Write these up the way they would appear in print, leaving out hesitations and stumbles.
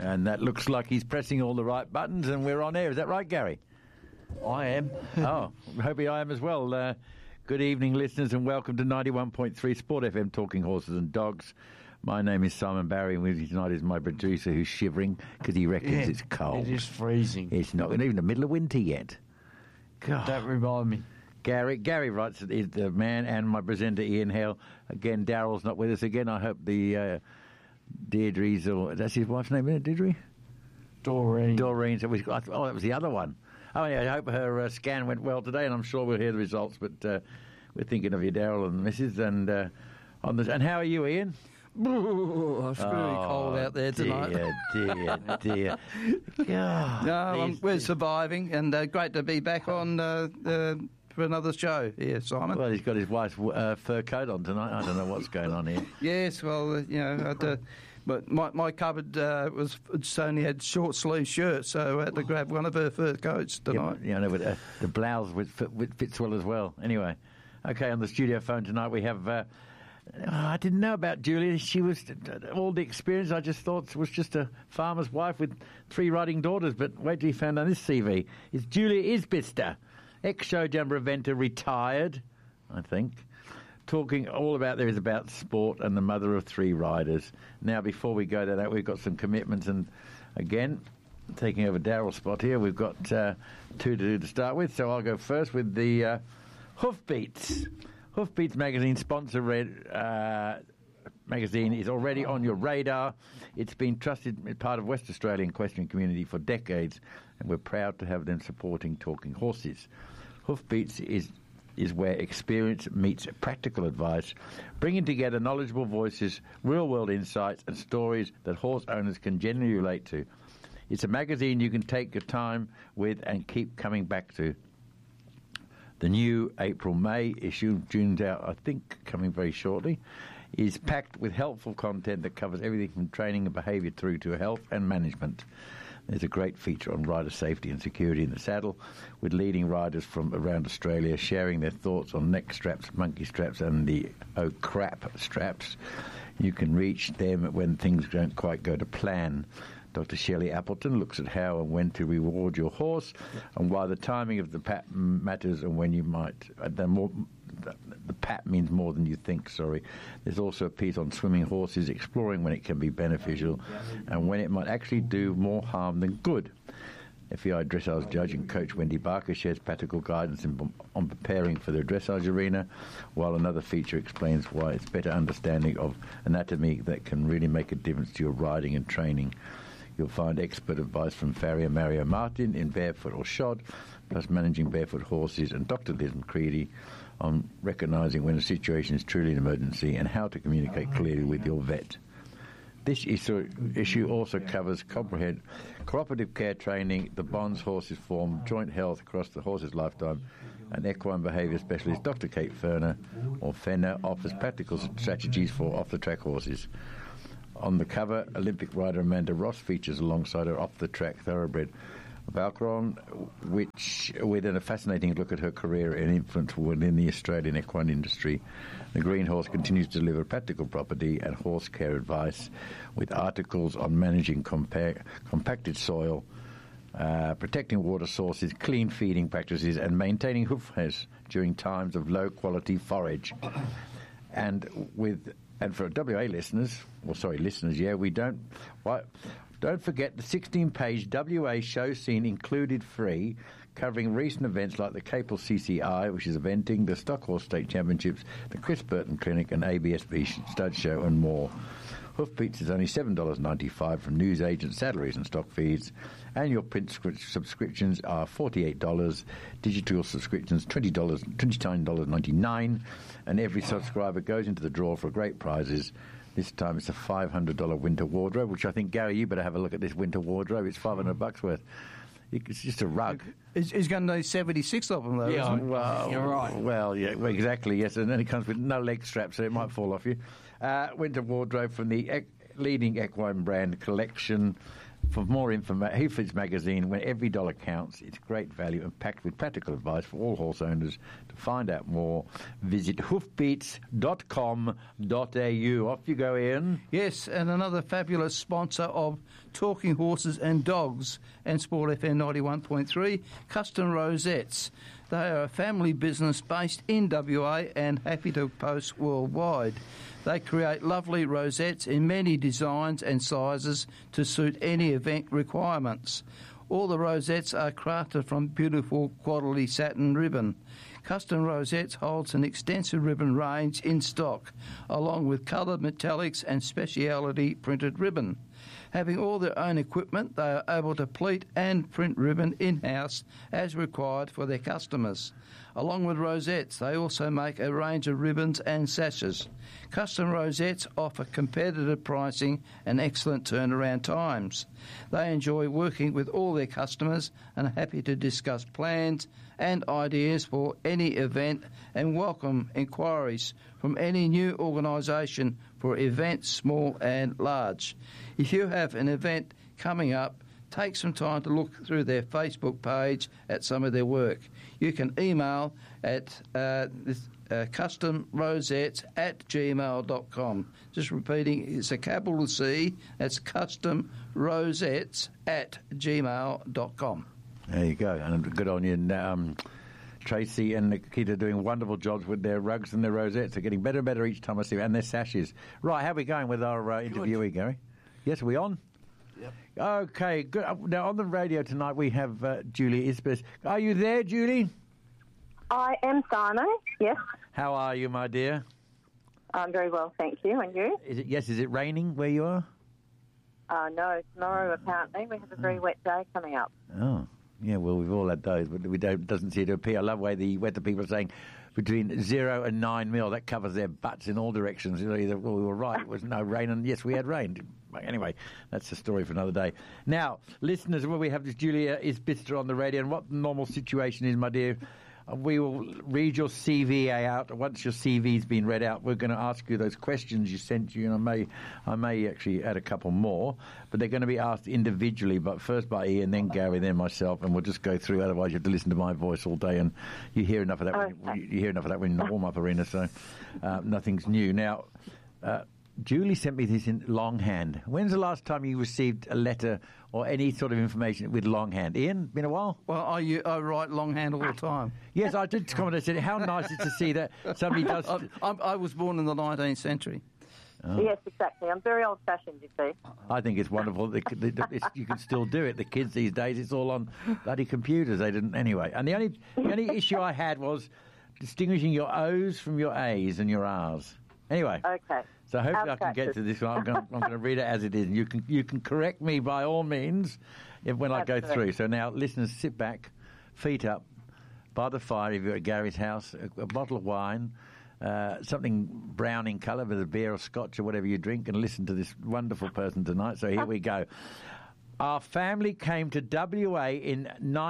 And that looks like he's pressing all the right buttons, and we're on air. Is that right, Gary? I am. Oh, hope I am as well. Good evening, listeners, and welcome to 91.3 Sport FM, talking horses and dogs. My name is Simon Barry, and with me tonight is my producer, who's shivering because he reckons it's cold. It is freezing. It's not even the middle of winter yet. God. Don't remind me. Gary writes is the man, and my presenter Ian Hale. Again, Daryl's not with us again. I hope the Deirdre's, or that's his wife's name, isn't it, Deirdre? Doreen. So that was the other one. Oh, yeah, I hope her scan went well today, and I'm sure we'll hear the results. But we're thinking of you, Daryl and the missus. And and how are you, Ian? It's really cold out there tonight. Dear. God, we're surviving, and great to be back on for another show here, Simon. Well, he's got his wife's fur coat on tonight. I don't know what's going on here. Yes, well, but my cupboard it's only had short sleeve shirts, so I had to grab one of her fur coats tonight. Yeah, but the blouse fits well as well. Anyway, okay, on the studio phone tonight we have. I didn't know about Julia. She was all the experience. I just thought was just a farmer's wife with 3 riding daughters. But wait till you found on this CV. It's Julia Isbister, ex-show jumper eventer, retired, I think. Talking all about there is about sport and the mother of 3 riders. Now, before we go to that, we've got some commitments, and again, taking over Daryl's spot here, we've got 2 to do to start with. So I'll go first with the Hoofbeats. Hoofbeats magazine sponsor magazine is already on your radar. It's been trusted as part of West Australian equestrian community for decades, and we're proud to have them supporting talking horses. Hoofbeats is where experience meets practical advice, bringing together knowledgeable voices, real-world insights, and stories that horse owners can genuinely relate to. It's a magazine you can take your time with and keep coming back to. The new April-May issue, June's out, I think, coming very shortly, is packed with helpful content that covers everything from training and behaviour through to health and management. There's a great feature on rider safety and security in the saddle, with leading riders from around Australia sharing their thoughts on neck straps, monkey straps, and the oh crap straps. You can reach them when things don't quite go to plan. Dr. Shelley Appleton looks at how and when to reward your horse, and why the timing of the pat matters, and when you might. The pat means more than you think, sorry. There's also a piece on swimming horses, exploring when it can be beneficial and when it might actually do more harm than good. FEI dressage judge and coach Wendy Barker shares practical guidance on preparing for the dressage arena, while another feature explains why it's better understanding of anatomy that can really make a difference to your riding and training. You'll find expert advice from farrier Mario Martin in Barefoot or Shod, plus managing barefoot horses, and Dr. Liz McCready on recognising when a situation is truly an emergency and how to communicate clearly with your vet. This issue also covers cooperative care training, the bonds horses form, joint health across the horse's lifetime, and equine behaviour specialist Dr. Kate Fenner offers practical strategies for off-the-track horses. On the cover, Olympic rider Amanda Ross features alongside her off-the-track thoroughbred Valcron, which within a fascinating look at her career and influence within the Australian equine industry. The Green Horse continues to deliver practical property and horse care advice with articles on managing compacted soil, protecting water sources, clean feeding practices, and maintaining hoof health during times of low-quality forage. And for WA listeners, we don't forget the 16-page WA show scene included free, covering recent events like the Capel CCI, which is eventing, the Stockhorse State Championships, the Chris Burton Clinic, and ABSB Stud Show, and more. Hoofbeats is only $7.95 from newsagents, saddleries and stock feeds. Annual print subscriptions are $48, digital subscriptions $29.99, and every subscriber goes into the draw for great prizes. This time it's a $500 winter wardrobe, which I think, Gary, you better have a look at this winter wardrobe. It's $500 worth. It's just a rug. He's going to need 76 of them, though. Yeah, well, you're right. Well, yeah, exactly, yes. And then it comes with no leg strap, so it might fall off you. Winter wardrobe from the leading equine brand Collection. For more information, Hoofbeats magazine, when every dollar counts, it's great value and packed with practical advice for all horse owners. To find out more, visit hoofbeats.com.au. Off you go, Ian. Yes, and another fabulous sponsor of Talking Horses and Dogs and Sport FM 91.3, Custom Rosettes. They are a family business based in WA and happy to post worldwide. They create lovely rosettes in many designs and sizes to suit any event requirements. All the rosettes are crafted from beautiful quality satin ribbon. Custom Rosettes holds an extensive ribbon range in stock, along with coloured metallics and speciality printed ribbon. Having all their own equipment, they are able to pleat and print ribbon in-house as required for their customers. Along with rosettes, they also make a range of ribbons and sashes. Custom Rosettes offer competitive pricing and excellent turnaround times. They enjoy working with all their customers and are happy to discuss plans and ideas for any event and welcome inquiries from any new organisation for events small and large. If you have an event coming up, take some time to look through their Facebook page at some of their work. You can email at customrosettes@gmail.com. Just repeating, it's a capital C, that's customrosettes@gmail.com. There you go, and good on you. And, Tracy and Nikita are doing wonderful jobs with their rugs and their rosettes. They're getting better and better each time I see them, and their sashes. Right, how are we going with our interviewee, Gary? Yes, are we on? Yep. Okay, good. Now, on the radio tonight, we have Julie Isbis. Are you there, Julie? I am, Simon, yes. How are you, my dear? I'm very well, thank you. And you? Is it raining where you are? No, tomorrow apparently. We have a very wet day coming up. Oh, yeah, well, we've all had those, but it doesn't seem to appear. I love the way the weather people are saying between 0 and 9 mil. That covers their butts in all directions. You know, either, well, we were right, it was no rain, and yes, we had rain. Anyway, that's a story for another day. Now, listeners, we have this Julia Isbister on the radio, and what the normal situation is, my dear, we will read your CV out. Once your CV's been read out, we're going to ask you those questions you sent you, and I may actually add a couple more, but they're going to be asked individually, but first by Ian, then Gary, then myself, and we'll just go through. Otherwise, you have to listen to my voice all day, and you hear enough of that. Okay. You hear enough of that when you're in the warm-up arena, so nothing's new. Now, Julie sent me this in longhand. When's the last time you received a letter or any sort of information with longhand? Ian, been a while? Well, I write longhand all the time. Yes, I did comment. I said, how nice is it to see that somebody does... I was born in the 19th century. Oh. Yes, exactly. I'm very old-fashioned, you see. I think it's wonderful. You can still do it. The kids these days, it's all on bloody computers. They didn't... Anyway, and the only issue I had was distinguishing your O's from your A's and your R's. Anyway. Okay. So hopefully I can get to this one. I'm going to read it as it is. And you can correct me by all means when I go through. So now, listeners, sit back, feet up, by the fire if you're at Gary's house, a bottle of wine, something brown in colour, with a beer or scotch or whatever you drink, and listen to this wonderful person tonight. So here we go. Our family came to WA in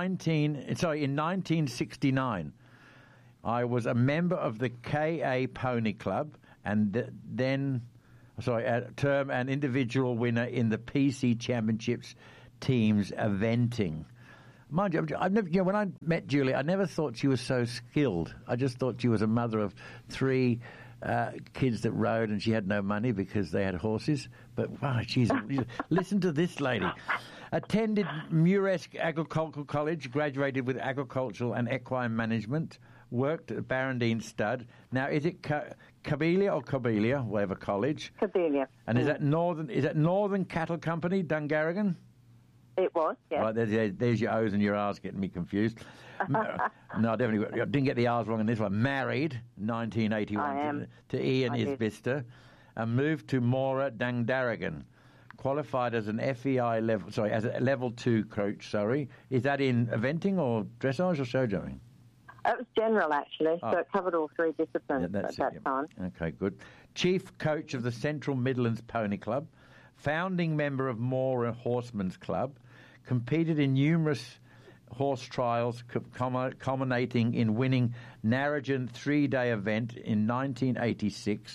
1969. I was a member of the KA Pony Club, and a term and individual winner in the PC Championships teams eventing. Mind you, I've never, when I met Julie, I never thought she was so skilled. I just thought she was a mother of 3 kids that rode, and she had no money because they had horses. But wow, listen to this lady. Attended Muresk Agricultural College, graduated with agricultural and equine management. Worked at Barrendine Stud. Now, is it Kabelia or Kabelia, whatever college? Kabelia. And is that Northern Cattle Company, Dungarrigan? It was, yes. Right, there's your O's and your R's getting me confused. No, I didn't get the R's wrong in this one. Married, 1981, to Ian Isbister, and moved to Mora, Dungarrigan. Qualified as an FEI level, as a level 2 coach, Is that in eventing or dressage or show jumping? It was general, actually, so it covered all 3 disciplines at that time. Okay, good. Chief coach of the Central Midlands Pony Club, founding member of Mora Horsemen's Club, competed in numerous horse trials, culminating in winning Narrogin 3-day event in 1986,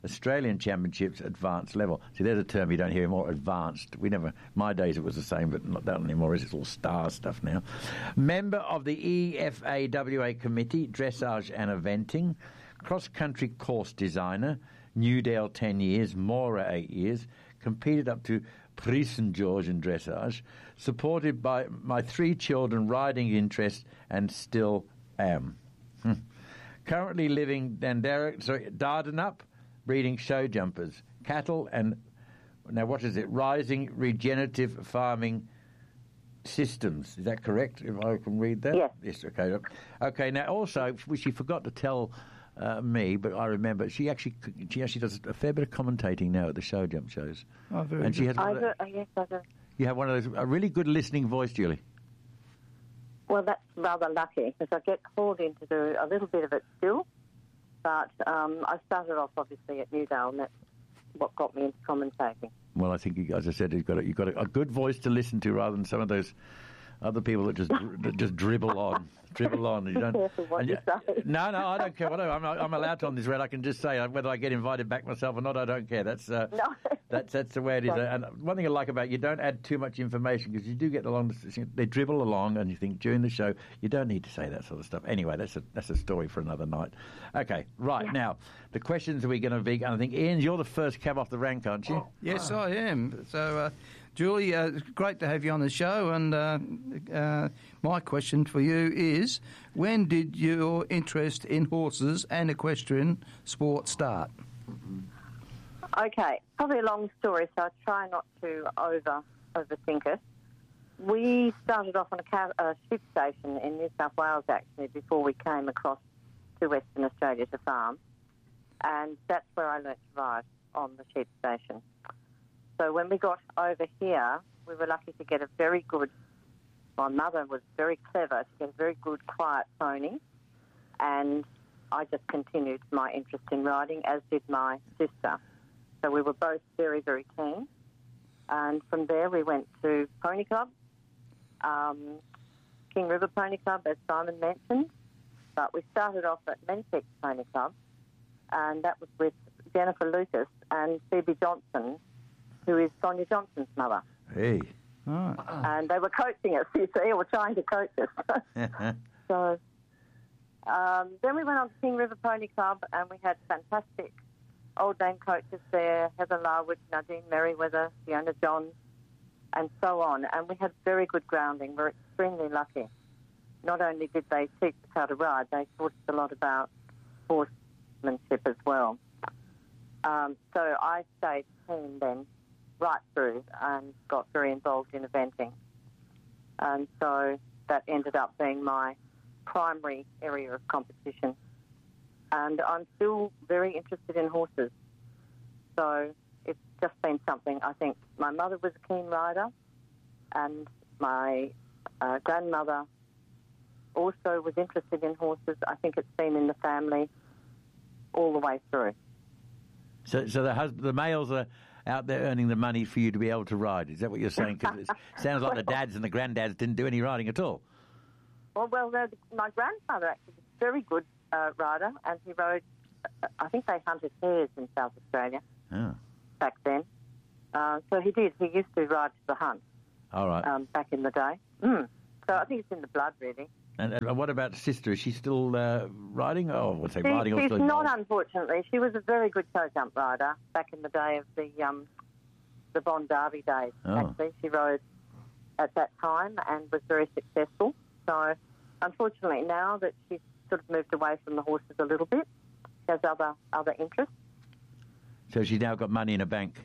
Australian Championships advanced level. See, there's a term you don't hear more, advanced. My days it was the same, but not that anymore. It's all star stuff now. Member of the EFAWA Committee, Dressage and Eventing, cross-country course designer, Newdale 10 years, Mora 8 years, competed up to Prix St George in dressage, supported by my 3 children, riding interest, and still am. Currently living Dardanup, breeding show jumpers, cattle, and now what is it? Rising regenerative farming systems. Is that correct? If I can read that? Yes. Yes. Okay. Okay. Now, also, she forgot to tell me, but I remember she actually does a fair bit of commentating now at the show jump shows. Oh, very and good. she has Yes, I do. You have one of those, a really good listening voice, Julie. Well, that's rather lucky because I get called in to do a little bit of it still. But I started off, obviously, at Newdale, and that's what got me into commentating. Well, I think, as I said, you've got a good voice to listen to rather than some of those other people that just dribble on. You don't. Careful what you say. No, I don't care. I'm allowed to on this red. I can just say whether I get invited back myself or not. I don't care. That's No. that's the way it is. And one thing I like about it, you don't add too much information because you do get along. They dribble along, and you think during the show you don't need to say that sort of stuff. Anyway, that's a story for another night. Okay, right now the questions we're going to be. And I think Ian, you're the first cab off the rank, aren't you? Yes, I am. So, Julie, it's great to have you on the show. And my question for you is, when did your interest in horses and equestrian sport start? Okay, probably a long story, so I try not to overthink it. We started off on a sheep station in New South Wales, actually, before we came across to Western Australia to farm. And that's where I learnt to ride, on the sheep station. So when we got over here, we were lucky to get a very good, my mother was very clever to get a very good, quiet pony. And I just continued my interest in riding, as did my sister. So we were both very, very keen. And from there we went to Pony Club, King River Pony Club, as Simon mentioned. But we started off at Mentex Pony Club, and that was with Jennifer Lucas and Phoebe Johnson, who is Sonia Johnson's mother. Hey. Oh. And they were coaching us, you see, or trying to coach us. So then we went on to King River Pony Club, and we had fantastic old name coaches there, Heather Larwood, Nadine Merriweather, Fiona Johns, and so on. And we had very good grounding. We're extremely lucky. Not only did they teach us how to ride, they taught us a lot about horsemanship as well. So I stayed keen then right through and got very involved in eventing. And so that ended up being my primary area of competition. And I'm still very interested in horses. So it's just been something. I think my mother was a keen rider, and my grandmother also was interested in horses. I think it's been in the family all the way through. So the males are out there earning the money for you to be able to ride. Is that what you're saying? Because it sounds like the dads and the granddads didn't do any riding at all. Well, my grandfather actually was a very good rider, and he rode, I think they hunted hares in South Australia back then. So he did. He used to ride to the hunt. All right. Back in the day. So I think it's in the blood, really. And what about sister? Is she still riding? Oh, what's say riding? She's not, unfortunately. She was a very good show jump rider back in the day of the Bond Derby days. Oh. Actually, she rode at that time and was very successful. So, unfortunately, now that she's sort of moved away from the horses a little bit, she has other interests. So she's now got money in a bank.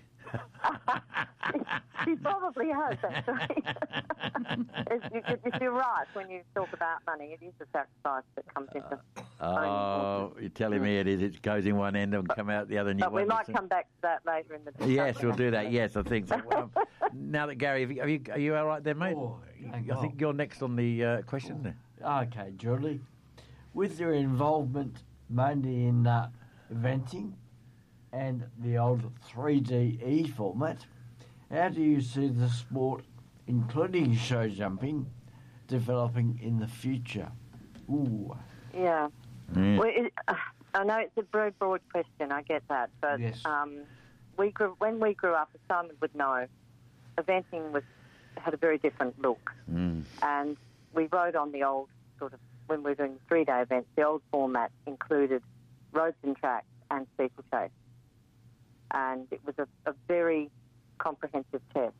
She probably has, actually. You're right when you talk about money. It is a sacrifice that comes into Oh, you're telling me it is. It goes in one end and come out the other. But we might come back to that later in the discussion. Yes, we'll do that. Yes, I think so. Now that Gary, are you all right there, mate? Oh, I think you're next on the question there. Okay, Julie. With your involvement mainly in eventing and the old 3DE format, how do you see the sport, including show jumping, developing in the future? Ooh. Yeah. Well, I know it's a very broad question, I get that, but Yes. when we grew up, as Simon would know, eventing had a very different look. And we rode on the old sort of, when we were doing the 3-day events, the old format included roads and tracks and steeplechase. And it was a very comprehensive test.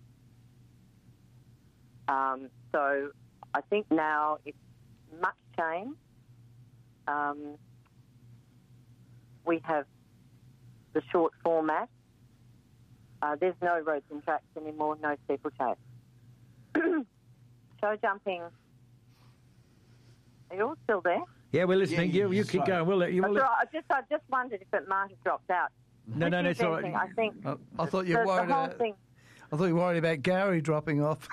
So I think now it's much changed. We have the short format. There's no roads and tracks anymore, no steeplechase. Show jumping. Are you all still there? Yeah, we're listening. Yeah, you keep going. We'll let you. That's all right. I just wondered if it might have dropped out. No, With it's the all right. eventing, I think I thought you were the worried whole about. thing. I thought you were worried about Gary dropping off.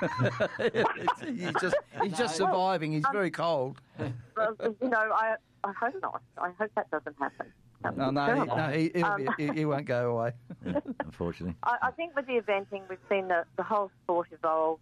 he's just surviving. He's very cold. Well, I hope not. I hope that doesn't happen. That would be terrible. He won't go away. Unfortunately. I think with the eventing, we've seen the whole sport evolve.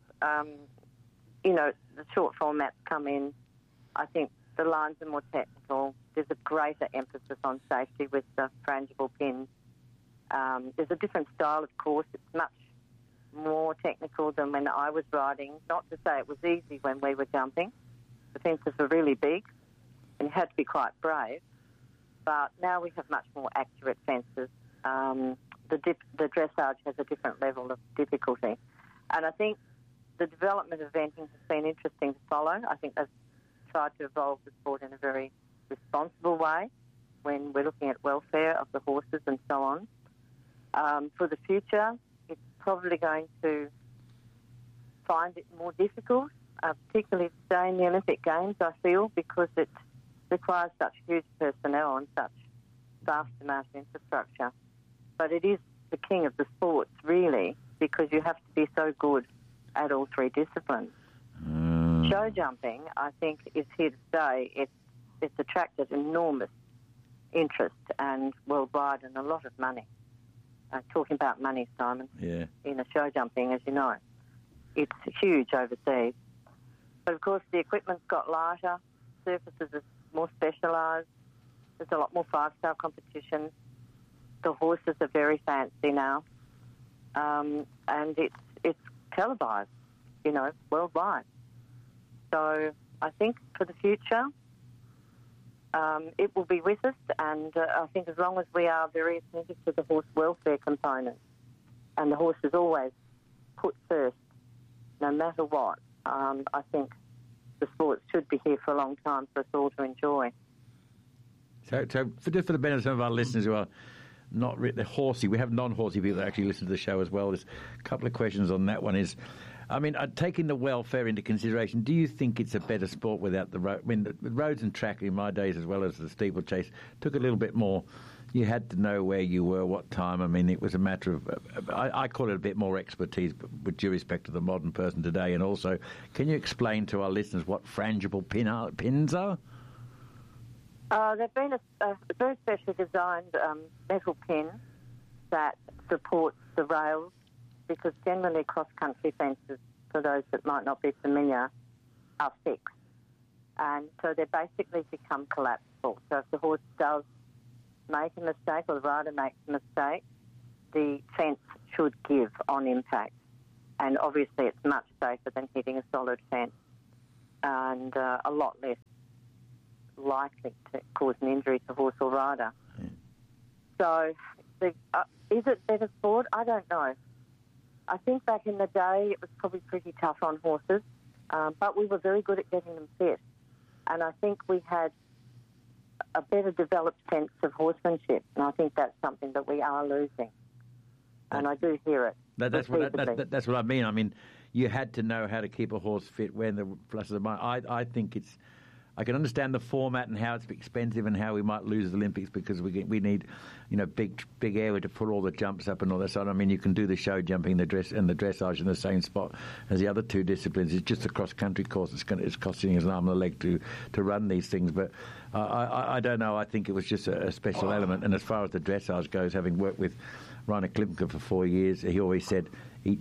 The short formats come in. I think the lines are more technical. There's a greater emphasis on safety with the frangible pins. There's a different style of course. It's much more technical than when I was riding. Not to say it was easy when we were jumping. The fences were really big and you had to be quite brave. But now we have much more accurate fences. The dressage has a different level of difficulty. And I think the development of eventing has been interesting to follow. I think they've tried to evolve the sport in a very responsible way when we're looking at welfare of the horses and so on. For the future, it's probably going to find it more difficult, particularly to stay in the Olympic Games, I feel, because it requires such huge personnel and such vast amount of infrastructure. But it is the king of the sports, really, because you have to be so good at all three disciplines. Show jumping, I think, is here to stay. It's attracted enormous interest and worldwide and a lot of money. Talking about money, Simon, Yeah. in a show jumping, as you know, it's huge overseas. But of course, the equipment's got lighter, surfaces are more specialised. There's a lot more five-star competition. The horses are very fancy now, and it's televised, worldwide. So I think for the future, it will be with us, and I think as long as we are very attentive to the horse welfare component, and the horse is always put first, no matter what, I think the sport should be here for a long time for us all to enjoy. So just for the benefit of some of our listeners who are not really horsey, we have non-horsey people that actually listen to the show as well. There's a couple of questions on that one. Taking the welfare into consideration, do you think it's a better sport without the road? I mean, the roads and track in my days, as well as the steeplechase, took a little bit more. You had to know where you were, what time. I mean, it was a matter of, I call it a bit more expertise, but with due respect to the modern person today. And also, can you explain to our listeners what frangible pins are? They've been a very specially designed metal pin that supports the rails, because generally cross-country fences, for those that might not be familiar, are fixed. And so they basically become collapsible. So if the horse does make a mistake or the rider makes a mistake, the fence should give on impact. And obviously it's much safer than hitting a solid fence and a lot less likely to cause an injury to horse or rider. Yeah. So is it better sport? I don't know. I think back in the day it was probably pretty tough on horses, but we were very good at getting them fit. And I think we had a better developed sense of horsemanship, and I think that's something that we are losing. And I do hear it. That's what I mean. I mean, you had to know how to keep a horse fit when the pluses of mine. I think I can understand the format and how it's expensive and how we might lose the Olympics because we need, big area to put all the jumps up and all that sort. I mean, you can do the show jumping, the dressage in the same spot as the other two disciplines. It's just a cross-country course. It's costing us an arm and a leg to run these things. But I don't know. I think it was just a special element. And as far as the dressage goes, having worked with Rainer Klimke for 4 years, he always said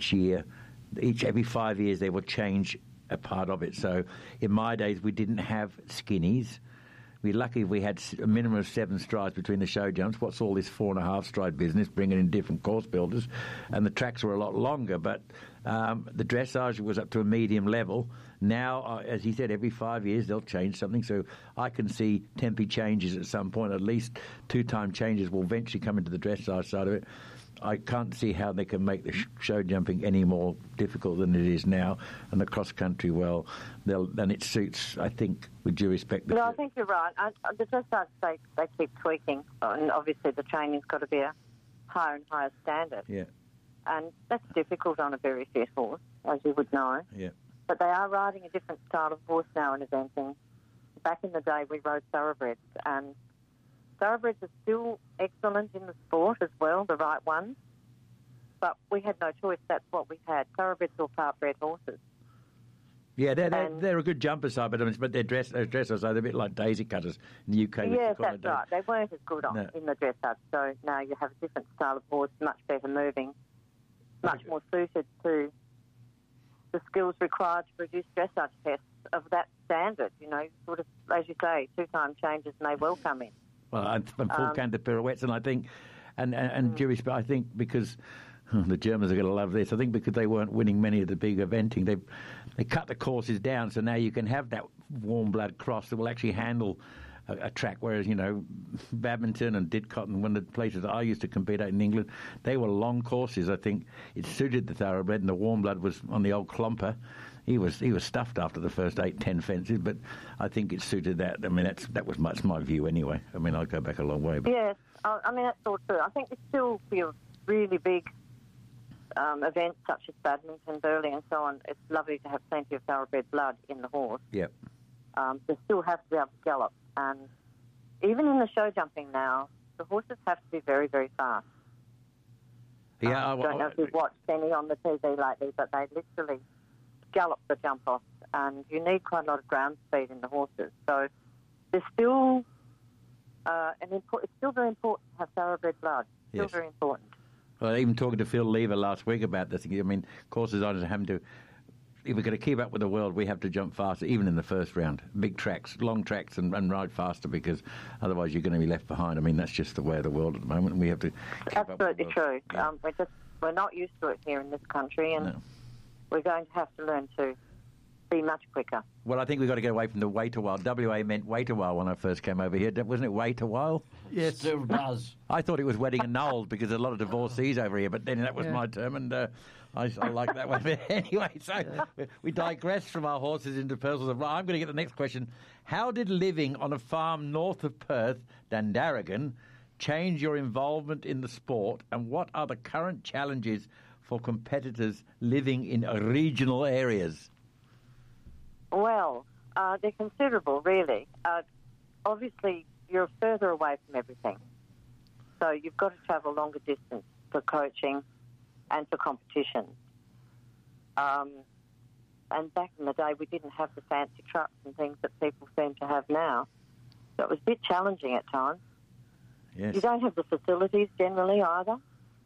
every 5 years they will change a part of it. So in my days, we didn't have skinnies. We're lucky if we had a minimum of 7 strides between the show jumps. What's all this 4.5 stride business, bringing in different course builders? And the tracks were a lot longer, but the dressage was up to a medium level. Now, as he said, every 5 years they'll change something. So I can see tempi changes at some point. At least 2-time changes will eventually come into the dressage side of it. I can't see how they can make the show jumping any more difficult than it is now, and the cross country. Well, then it suits. I think, with due respect. No, I think you're right. The dressage they keep tweaking, and obviously the training's got to be a higher and higher standard. Yeah, and that's difficult on a very fit horse, as you would know. Yeah, but they are riding a different style of horse now in eventing. Back in the day, we rode thoroughbreds, and thoroughbreds are still excellent in the sport as well, the right ones. But we had no choice. That's what we had. Thoroughbreds or part-bred horses. Yeah, they're a good jumper side, but they're dressage, they're a bit like daisy cutters in the UK. Yes, that's right. They weren't as good in the dressage. So now you have a different style of horse, much better moving, much more suited to the skills required to produce dressage tests of that standard. You know, sort of, as you say, 2-time changes may well come in. Well, and full canter pirouettes, and I think, and Jewish, but I think because the Germans are going to love this. I think because they weren't winning many of the big eventing, they cut the courses down, so now you can have that warm blood cross that will actually handle a track. Whereas, you know, Badminton and Didcot and one of the places that I used to compete at in England, they were long courses. I think it suited the thoroughbred, and the warm blood was on the old Clomper. He was stuffed after the first 8-10 fences, but I think it suited that. I mean, that was much my view anyway. I mean, I'll go back a long way. But. Yes, I mean, that's all true. I think it's still for really big events such as badminton, Burley and so on, it's lovely to have plenty of thoroughbred blood in the horse. Yep. They still have to be able to gallop. And even in the show jumping now, the horses have to be very, very fast. Yeah, I don't know if you've watched any on the TV lately, but they literally gallop the jump off, and you need quite a lot of ground speed in the horses. So there's still it's still very important to have thoroughbred blood. Still yes. very important. Well, even talking to Phil Lever last week about this, I mean, courses owners are having to, if we're going to keep up with the world, we have to jump faster, even in the first round. Big tracks, long tracks, and ride faster, because otherwise you're going to be left behind. I mean, that's just the way of the world at the moment, and we have to keep Absolutely up with the world. true. Yeah. We're not used to it here in this country, and No. we're going to have to learn to be much quicker. Well, I think we've got to get away from the wait a while. WA meant wait a while when I first came over here. Wasn't it wait a while? Yes, still does. I thought it was wedding annulled because there's a lot of divorcees over here, but then that was my term, and I like that one. But anyway, so we digress from our horses into personal. I'm going to get the next question. How did living on a farm north of Perth, Dandaragan, change your involvement in the sport, and what are the current challenges for competitors living in regional areas? Well, they're considerable, really. Obviously, you're further away from everything. So you've got to travel longer distance for coaching and for competition. And back in the day, we didn't have the fancy trucks and things that people seem to have now. So it was a bit challenging at times. Yes. You don't have the facilities generally either.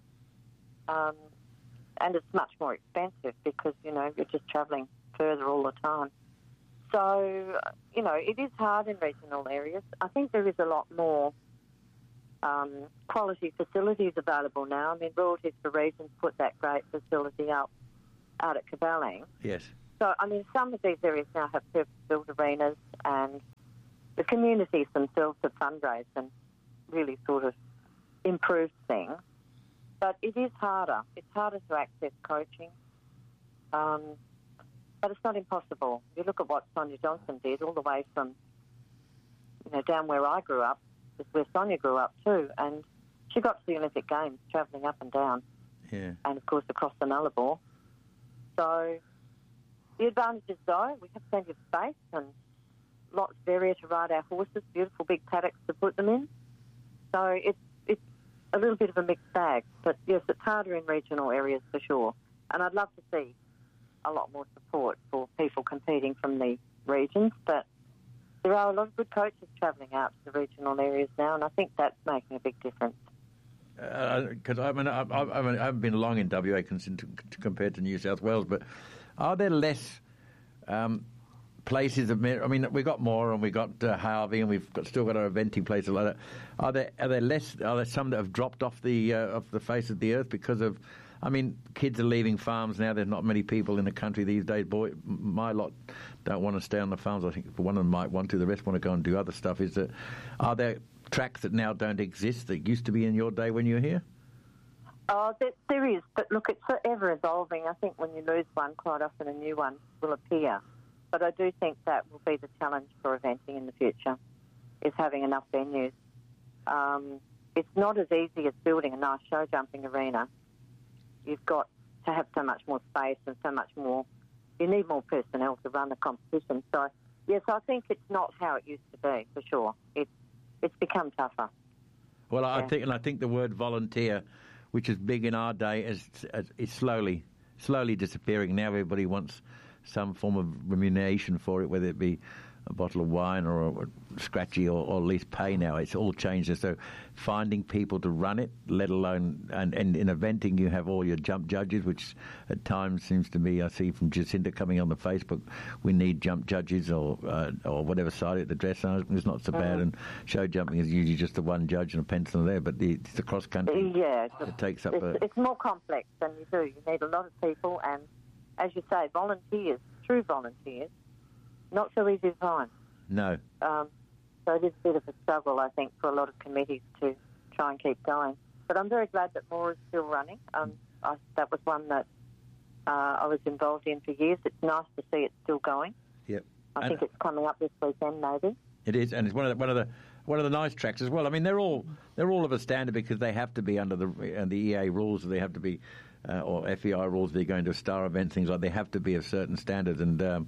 And it's much more expensive because, you know, you're just travelling further all the time. So, you know, it is hard in regional areas. I think there is a lot more quality facilities available now. I mean, Royalties for Regions put that great facility up out at Caballing. Yes. So, I mean, some of these areas now have purpose-built arenas, and the communities themselves have fundraised and really sort of improved things. But it is harder. It's harder to access coaching. But it's not impossible. You look at what Sonia Johnson did all the way from, you know, down where I grew up, is where Sonia grew up too, and she got to the Olympic Games travelling up and down. Yeah. And, of course, across the Nullarbor. So the advantage is, though, we have plenty of space and lots of area to ride our horses, beautiful big paddocks to put them in. So it's a little bit of a mixed bag. But, yes, it's harder in regional areas for sure. And I'd love to see a lot more support for people competing from the regions. But there are a lot of good coaches travelling out to the regional areas now, and I think that's making a big difference. Because I haven't been long in WA compared to New South Wales, but are there less places of, I mean, we got more, and we got Harvey, and we've still got our eventing places like that. Are there some that have dropped off the face of the earth because of? I mean, kids are leaving farms now. There's not many people in the country these days. Boy, my lot don't want to stay on the farms. I think one of them might want to. The rest want to go and do other stuff. Are there tracks that now don't exist that used to be in your day when you were here? Oh, there is, but look, it's ever evolving. I think when you lose one, quite often a new one will appear. But I do think that will be the challenge for eventing in the future, is having enough venues. It's not as easy as building a nice show jumping arena. You've got to have so much more space and so much more. You need more personnel to run the competition. So, yes, I think it's not how it used to be, for sure. It's become tougher. Well, I think the word volunteer, which is big in our day, is slowly disappearing. Now everybody wants some form of remuneration for it, whether it be a bottle of wine or a scratchy or at least pay now. It's all changed. So finding people to run it, let alone, and in eventing you have all your jump judges, which at times seems to me, I see from Jacinta coming on the Facebook, we need jump judges or whatever side of the dressage is not so bad, and show jumping is usually just the one judge and a pencil there, but it's the cross country. Yeah, it takes up it's more complex than you do. You need a lot of people, and as you say, volunteers, true volunteers, not so easy to find. No. So it is a bit of a struggle, I think, for a lot of committees to try and keep going. But I'm very glad that more is still running. That was one that I was involved in for years. It's nice to see it still going. Yep. I think it's coming up this weekend, maybe. It is, and it's one of the nice tracks as well. I mean, they're all of a standard because they have to be under the EA rules. They have to be, or FEI rules. They're going to a star event, things like. They have to be of certain standards, and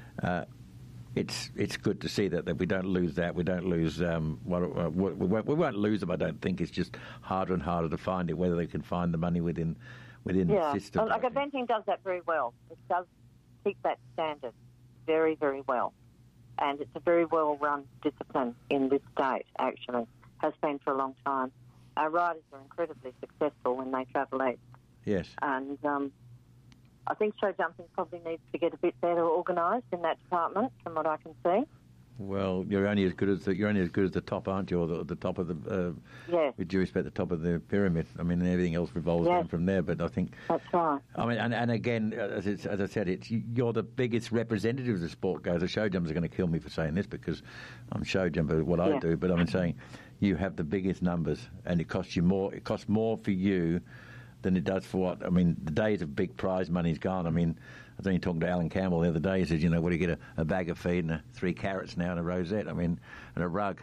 it's good to see that we don't lose that. We don't lose. We won't lose them. I don't think. It's just harder and harder to find it. Whether they can find the money within the system. Like eventing does that very well. It does keep that standard very, very well, and it's a very well run discipline in this state. Actually, has been for a long time. Our riders are incredibly successful when they travel east. Yes, and I think show jumping probably needs to get a bit better organised in that department, from what I can see. Well, you're only as good as the top, aren't you? Or the top of the yes. With due respect, the top of the pyramid. I mean, everything else revolves down from there. But I think that's right. I mean, and again, as I said, you're the biggest representative of the sport goes. The show jumpers are going to kill me for saying this because I'm show jumper, what I do. But I'm saying you have the biggest numbers, and it costs you more. It costs more for you than it does for what? I mean, the days of big prize money's gone. I mean, I was only talking to Alan Campbell the other day. He says, what do you get, a bag of feed and 3 carrots now and a rosette? I mean, and a rug.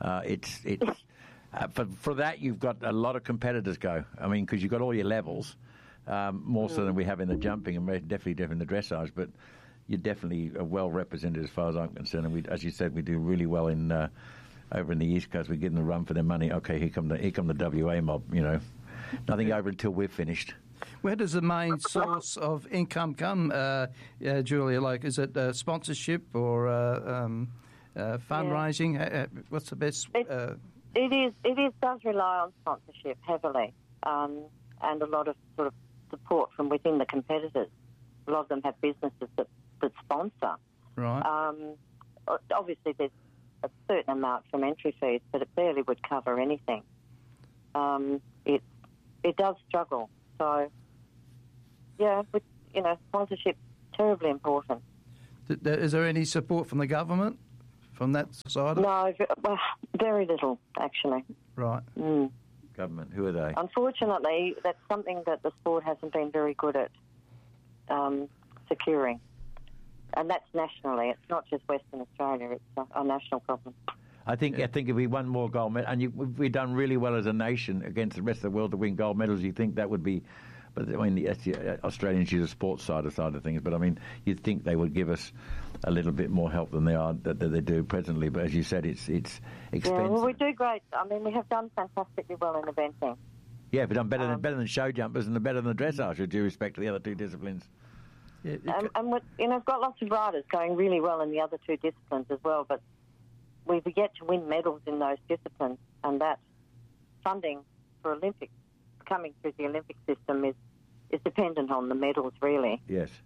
For that, you've got a lot of competitors go. I mean, because you've got all your levels, more so than we have in the jumping and definitely in the dressage. But you're definitely well represented as far as I'm concerned. And as you said, we do really well in over in the East Coast. We give them the run for their money. Okay, here come the WA mob. Nothing over until we're finished. Where does the main source of income come, Julia? Like, is it sponsorship or fundraising? Yeah. What's the best? It does rely on sponsorship heavily, and a lot of sort of support from within the competitors. A lot of them have businesses that sponsor. Right. Obviously, there's a certain amount from entry fees, but it barely would cover anything. It does struggle. So, sponsorship terribly important. Is there any support from the government from that side? No, very little, actually. Right. Mm. Government, who are they? Unfortunately, that's something that the sport hasn't been very good at securing. And that's nationally. It's not just Western Australia. It's a national problem. I think if we won more gold medals, and we've done really well as a nation against the rest of the world to win gold medals, you think that would be... But I mean, the Australians use the sports side of things. But I mean, you'd think they would give us a little bit more help than they do presently. But as you said, it's expensive. Yeah, well, we do great. I mean, we have done fantastically well in eventing. Yeah, we've done better than show jumpers and better than the dressage, with due respect to the other two disciplines. Yeah, and we've got lots of riders going really well in the other two disciplines as well. But we've yet to win medals in those disciplines, and that funding for Olympics coming through the Olympic system is dependent on the medals, really. Yes.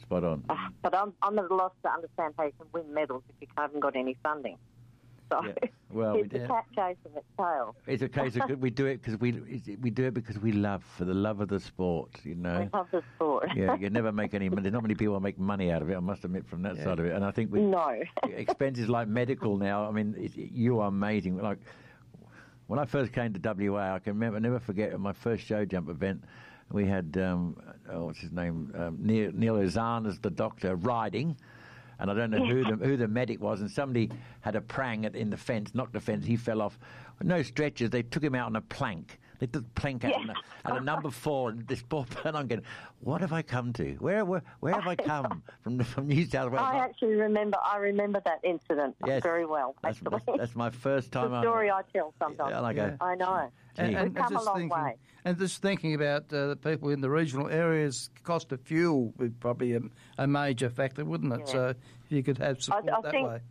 Spot on. But I'm at a loss to understand how you can win medals if you haven't got any funding. So Yeah. Well, it's a cat chasing its tail. it's a case of we do it because we do it because we love, for the love of the sport, you know. We love the sport. Yeah, you never make any money. There's not many people make money out of it, I must admit, from that side of it. And I think with No. expenses like medical now, I mean, you are amazing. Like, when I first came to WA, I can remember, never forget, at my first show jump event, we had, what's his name, Neil Ozan as the doctor riding. And I don't know who the medic was, and somebody had a prang in the fence, knocked the fence, he fell off. No stretchers, they took him out on a plank. They took the plank out at a number 4, and this poor person, I'm going, what have I come to? Where have I come from New South Wales? I remember that incident very well, actually. That's my first time. The story I tell sometimes. Yeah, and I go, I know. We've come a long way. And just thinking about the people in the regional areas, cost of fuel would probably a major factor, wouldn't it? Yeah. So if you could have support I that think way.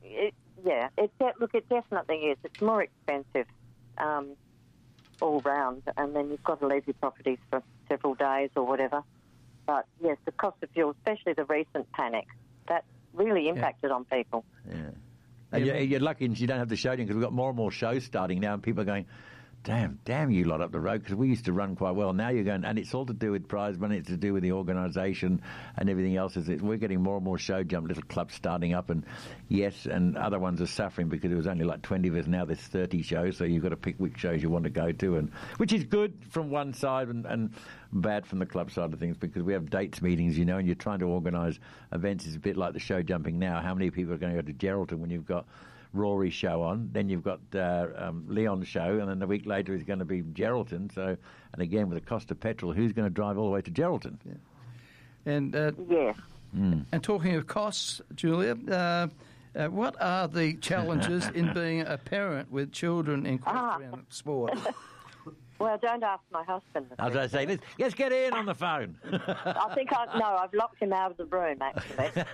It definitely is. It's more expensive all round, and then you've got to leave your properties for several days or whatever. But yes, the cost of fuel, especially the recent panic, that really impacted on people. Yeah. And you're lucky you don't have the show because we've got more and more shows starting now, and people are going, damn you lot up the road, because we used to run quite well. Now you're going, and it's all to do with prize money, it's to do with the organisation and everything else. We're getting more and more show jump little clubs starting up, and and other ones are suffering because it was only like 20 of us. Now there's 30 shows, so you've got to pick which shows you want to go to, and which is good from one side and bad from the club side of things, because we have dates meetings, you know, and you're trying to organise events. It's a bit like the show jumping now. How many people are going to go to Geraldton when you've got Rory's show on, then you've got Leon's show, and then a week later is going to be Geraldton. So, and again, with the cost of petrol, who's going to drive all the way to Geraldton? Yeah. And yes. And talking of costs, Julia, what are the challenges in being a parent with children in equestrian sport? Well, don't ask my husband. I was going to say, let's get Ian on the phone. I've locked him out of the room, actually.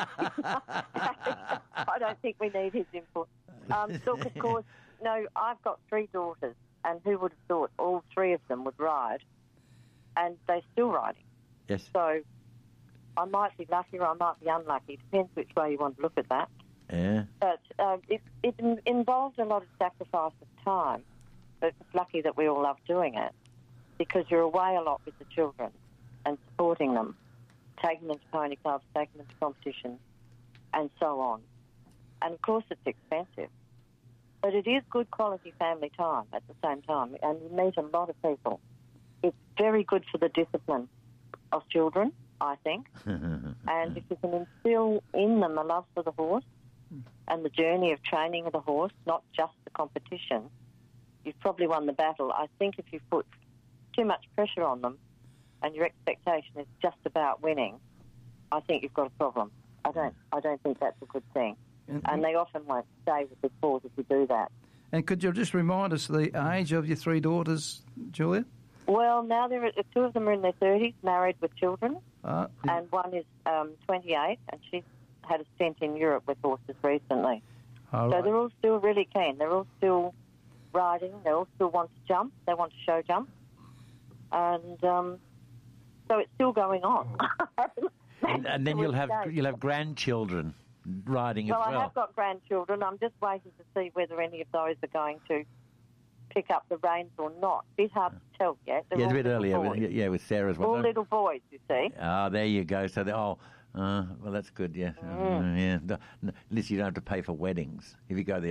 I don't think we need his input. Look, of course, I've got 3 daughters, and who would have thought all 3 of them would ride, and they're still riding. Yes. So I might be lucky or I might be unlucky. Depends which way you want to look at that. Yeah. But it involves a lot of sacrifice of time. But it's lucky that we all love doing it, because you're away a lot with the children and supporting them, taking them to pony clubs, taking them to competitions, and so on. And, of course, it's expensive. But it is good quality family time at the same time, and you meet a lot of people. It's very good for the discipline of children, I think. And if you can instill in them a love for the horse and the journey of training of the horse, not just the competition, you've probably won the battle. I think if you put too much pressure on them and your expectation is just about winning, I think you've got a problem. I don't think that's a good thing. And they often won't stay with the sport if you do that. And could you just remind us the age of your 3 daughters, Julia? Well, now 2 of them are in their 30s, married with children, and one is 28, and she's had a stint in Europe with horses recently. So they're all still really keen. They're all still riding. They all still want to jump. They want to show jump. And so it's still going on. and then you'll have grandchildren riding as well. Well, I have got grandchildren. I'm just waiting to see whether any of those are going to pick up the reins or not. Bit hard to tell yet. It's a bit earlier. With Sarah's one. All little boys, you see. Ah, there you go. So well, that's good. Yeah, yeah. At least you don't have to pay for weddings if you go the